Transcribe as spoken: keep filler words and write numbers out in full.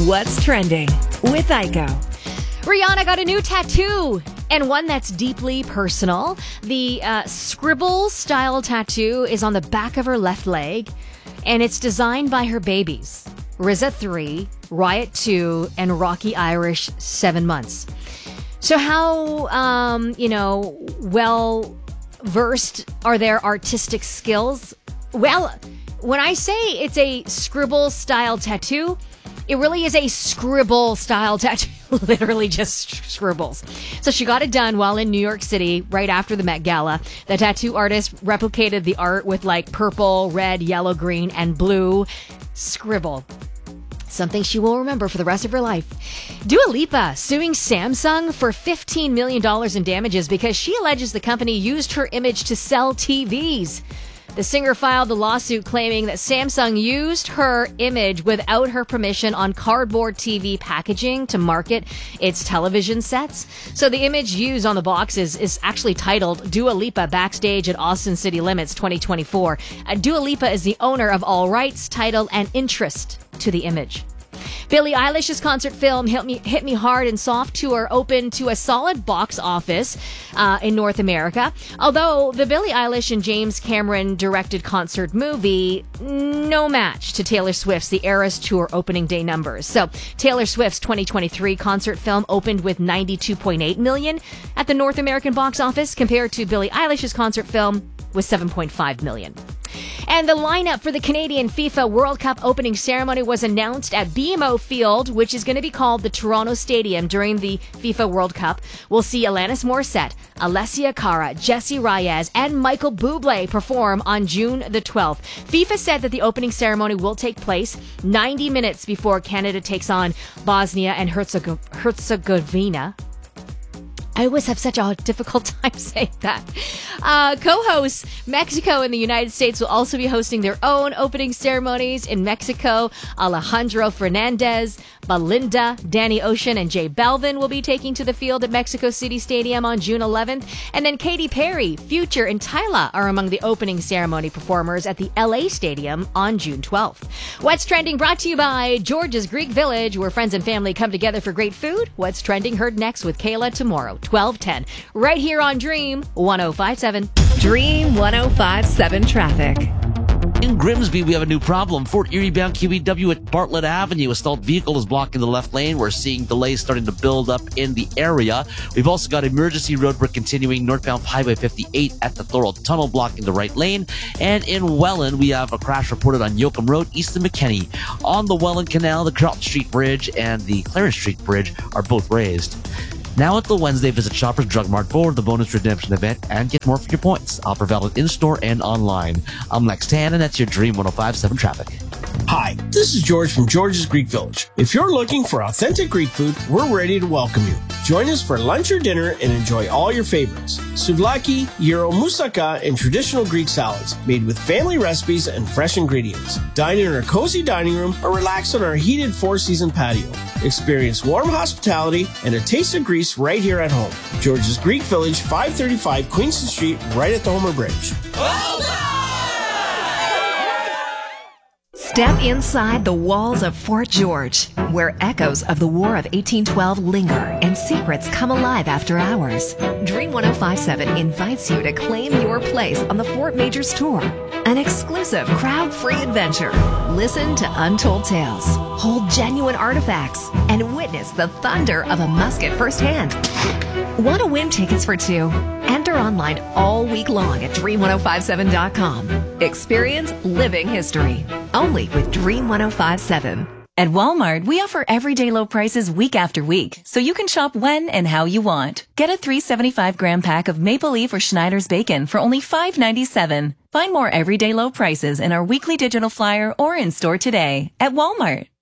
What's Trending with Aiko. Rihanna got a new tattoo, and one that's deeply personal. The uh, scribble-style tattoo is on the back of her left leg, and it's designed by her babies, R Z A three, Riot two, and Rocky Irish seven months. So how, um, you know, well-versed are their artistic skills? Well, when I say it's a scribble-style tattoo, it really is a scribble-style tattoo. Literally just scribbles. So she got it done while in New York City right after the Met Gala. The tattoo artist replicated the art with like purple, red, yellow, green, and blue scribble. Something she will remember for the rest of her life. Dua Lipa suing Samsung for fifteen million dollars in damages because she alleges the company used her image to sell T Vs. The singer filed the lawsuit claiming that Samsung used her image without her permission on cardboard T V packaging to market its television sets. So the image used on the boxes is actually titled Dua Lipa Backstage at Austin City Limits twenty twenty-four. Uh, Dua Lipa is the owner of all rights, title, and interest to the image. Billie Eilish's concert film Hit Me, Hit Me Hard and Soft tour opened to a solid box office uh, in North America. Although the Billie Eilish and James Cameron directed concert movie, no match to Taylor Swift's The Eras Tour opening day numbers. So Taylor Swift's twenty twenty-three concert film opened with ninety-two point eight million dollars at the North American box office compared to Billie Eilish's concert film with seven point five million dollars. And the lineup for the Canadian FIFA World Cup opening ceremony was announced at B M O Field, which is going to be called the Toronto Stadium during the FIFA World Cup. We'll see Alanis Morissette, Alessia Cara, Jessie Reyez, and Michael Bublé perform on June the twelfth. FIFA said that the opening ceremony will take place ninety minutes before Canada takes on Bosnia and Herzegovina. Herzegovina. I always have such a difficult time saying that. Uh, co-hosts Mexico and the United States will also be hosting their own opening ceremonies. In Mexico, Alejandro Fernandez, Belinda, Danny Ocean, and Jay Belvin will be taking to the field at Mexico City Stadium on June eleventh. And then Katy Perry, Future, and Tyla are among the opening ceremony performers at the L A Stadium on June twelfth. What's Trending brought to you by George's Greek Village, where friends and family come together for great food. What's Trending heard next with Kayla tomorrow, twelve ten, right here on Dream one oh five seven. Dream one oh five seven traffic. In Grimsby, we have a new problem. Fort Erie bound Q E W at Bartlett Avenue. A stalled vehicle is blocking the left lane. We're seeing delays starting to build up in the area. We've also got emergency road work continuing northbound Highway fifty-eight at the Thorold Tunnel blocking the right lane. And in Welland, we have a crash reported on Yoakum Road east of McKinney. On the Welland Canal, the Carlton Street Bridge and the Clarence Street Bridge are both raised. Now at the Wednesday, visit Shoppers Drug Mart for the bonus redemption event and get more for your points. Offer valid in-store and online. I'm Lex Tan, and that's your Dream one oh five seven traffic. Hi, this is George from George's Greek Village. If you're looking for authentic Greek food, we're ready to welcome you. Join us for lunch or dinner and enjoy all your favorites. Souvlaki, gyro, moussaka, and traditional Greek salads made with family recipes and fresh ingredients. Dine in our cozy dining room or relax on our heated four-season patio. Experience warm hospitality and a taste of Greece right here at home. George's Greek Village, five thirty-five Queenston Street, right at the Homer Bridge. Step inside the walls of Fort George, where echoes of the War of eighteen twelve linger and secrets come alive after hours. Dream one oh five seven invites you to claim your place on the Fort Majors Tour, an exclusive crowd-free adventure. Listen to untold tales, hold genuine artifacts, and witness the thunder of a musket firsthand. Want to win tickets for two? Enter online all week long at dream ten fifty-seven dot com. Experience living history. Only with Dream one oh five seven. At Walmart, we offer everyday low prices week after week, so you can shop when and how you want. Get a three hundred seventy-five gram pack of Maple Leaf or Schneider's bacon for only five ninety-seven. Find more everyday low prices in our weekly digital flyer or in store today at Walmart.